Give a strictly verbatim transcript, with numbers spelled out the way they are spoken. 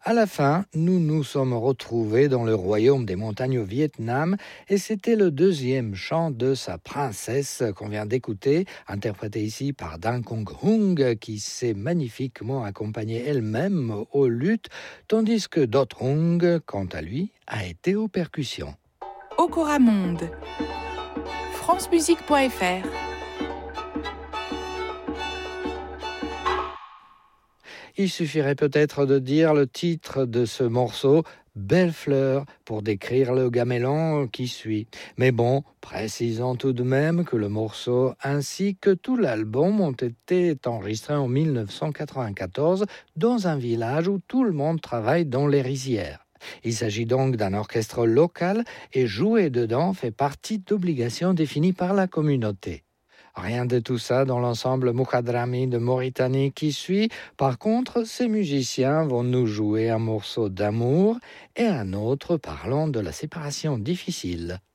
À la fin, nous nous sommes retrouvés dans le royaume des montagnes au Vietnam et c'était le deuxième chant de sa princesse qu'on vient d'écouter, interprété ici par Dan Kong Hung qui s'est magnifiquement accompagnée elle-même aux luttes, tandis que Dot Hung, quant à lui, a été aux percussions. Okora Monde, francemusique point f r. Il suffirait peut-être de dire le titre de ce morceau, Belle fleur, pour décrire le gamelan qui suit. Mais bon, précisons tout de même que le morceau ainsi que tout l'album ont été enregistrés en dix-neuf cent quatre-vingt-quatorze dans un village où tout le monde travaille dans les rizières. Il s'agit donc d'un orchestre local et jouer dedans fait partie d'obligations définies par la communauté. Rien de tout ça dans l'ensemble Mukhadrami de Mauritanie qui suit. Par contre, ces musiciens vont nous jouer un morceau d'amour et un autre parlant de la séparation difficile.